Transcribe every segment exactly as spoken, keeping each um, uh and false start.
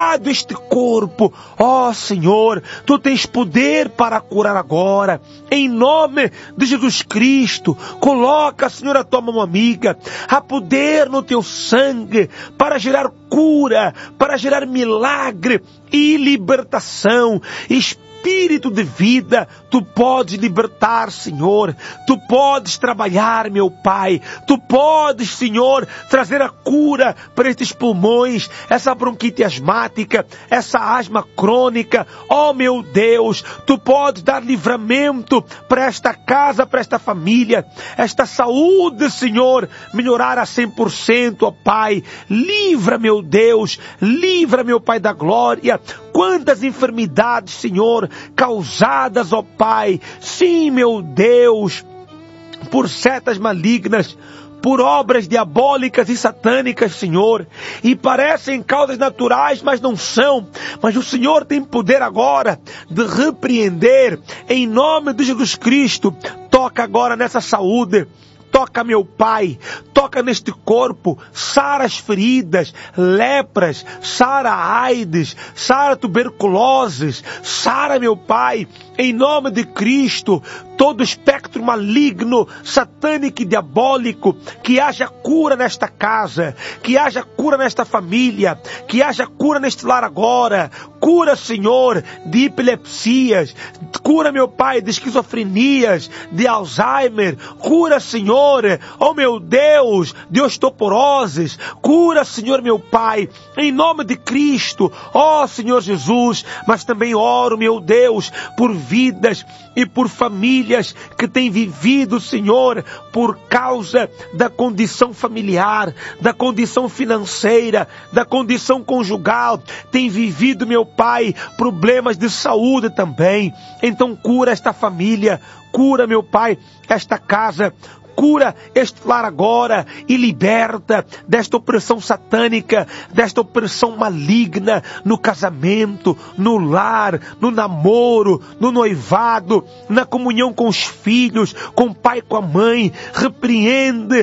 curado este corpo. Ó Senhor, Tu tens poder para curar agora. Em nome de Jesus Cristo, coloca, Senhor, a Tua mão amiga. Há poder no Teu sangue para gerar cura, para gerar milagre e libertação. Espírito de vida, Tu podes libertar, Senhor. Tu podes trabalhar, meu Pai. Tu podes, Senhor, trazer a cura para estes pulmões, essa bronquite asmática, essa asma crônica. Oh, meu Deus, Tu podes dar livramento para esta casa, para esta família. Esta saúde, Senhor, melhorar a cem por cento, ó Pai. Livra, meu Deus. Livra, meu Pai da glória. Quantas enfermidades, Senhor, causadas, ó Pai, sim, meu Deus, por setas malignas, por obras diabólicas e satânicas, Senhor, e parecem causas naturais, mas não são. Mas o Senhor tem poder agora de repreender, em nome de Jesus Cristo. Toca agora nessa saúde. Toca, meu Pai, toca neste corpo, sara as feridas, lepras, sara AIDS, sara tuberculoses, sara, meu Pai, em nome de Cristo, todo espectro maligno, satânico e diabólico, que haja cura nesta casa, que haja cura nesta família, que haja cura neste lar agora. Cura, Senhor, de epilepsias, cura, meu Pai, de esquizofrenias, de Alzheimer, cura, Senhor, oh meu Deus, de osteoporoses, cura, Senhor, meu Pai, em nome de Cristo, ó Senhor Jesus. Mas também oro, meu Deus, por vidas e por famílias que têm vivido, Senhor, por causa da condição familiar, da condição financeira, da condição conjugal, têm vivido, meu Pai, problemas de saúde também. Então cura esta família, cura, meu Pai, esta casa, cura este lar agora e liberta desta opressão satânica, desta opressão maligna no casamento, no lar, no namoro, no noivado, na comunhão com os filhos, com o pai, com a mãe. Repreende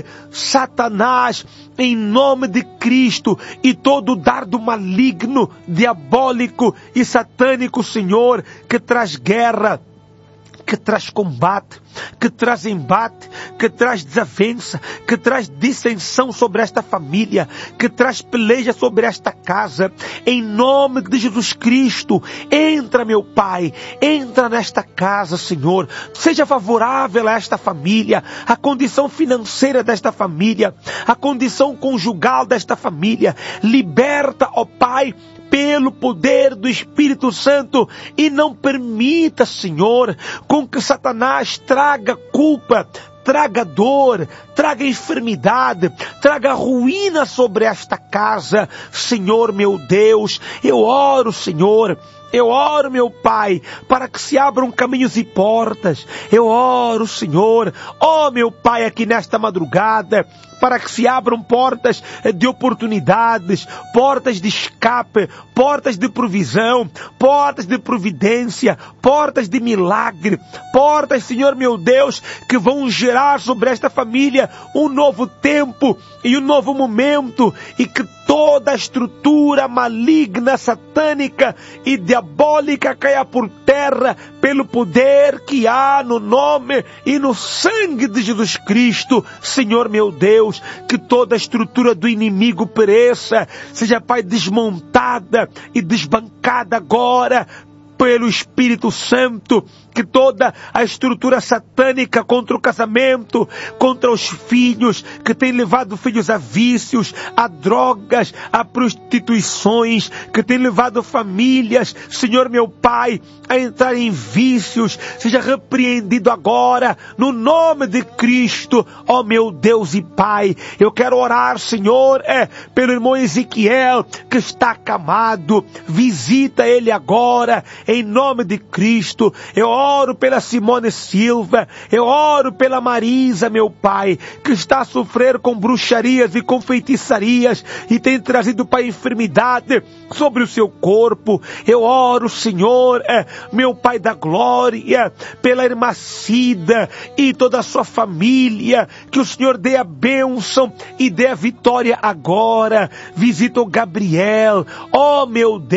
Satanás em nome de Cristo e todo dardo maligno, diabólico e satânico, Senhor, que traz guerra, que traz combate, que traz embate, que traz desavença, que traz dissensão sobre esta família, que traz peleja sobre esta casa. Em nome de Jesus Cristo, entra, meu Pai, entra nesta casa, Senhor. Seja favorável a esta família, a condição financeira desta família, a condição conjugal desta família. Liberta, ó Pai, pelo poder do Espírito Santo, e não permita, Senhor, com que Satanás traga culpa, traga dor, traga enfermidade, traga ruína sobre esta casa. Senhor, meu Deus, eu oro, Senhor, eu oro, meu Pai, para que se abram caminhos e portas. Eu oro, Senhor, ó meu Pai, aqui nesta madrugada, para que se abram portas de oportunidades, portas de escape, portas de provisão, portas de providência, portas de milagre, portas, Senhor meu Deus, que vão gerar sobre esta família um novo tempo e um novo momento, e que toda a estrutura maligna, satânica e diabólica caia por terra pelo poder que há no nome e no sangue de Jesus Cristo. Senhor meu Deus, que toda a estrutura do inimigo pereça, seja, Pai, desmontada e desbancada agora pelo Espírito Santo. Que toda a estrutura satânica contra o casamento, contra os filhos, que tem levado filhos a vícios, a drogas, a prostituições, que tem levado famílias, Senhor meu Pai, a entrar em vícios, seja repreendido agora, no nome de Cristo, ó meu Deus e Pai. Eu quero orar, Senhor, é, pelo irmão Ezequiel, que está acamado. Visita ele agora, em nome de Cristo. Eu oro pela Simone Silva, eu oro pela Marisa, meu Pai, que está a sofrer com bruxarias e com feitiçarias e tem trazido, Pai, enfermidade sobre o seu corpo. Eu oro, Senhor, é, meu Pai da glória, pela irmã Cida e toda a sua família, que o Senhor dê a bênção e dê a vitória agora. Visita o Gabriel, ó meu Deus,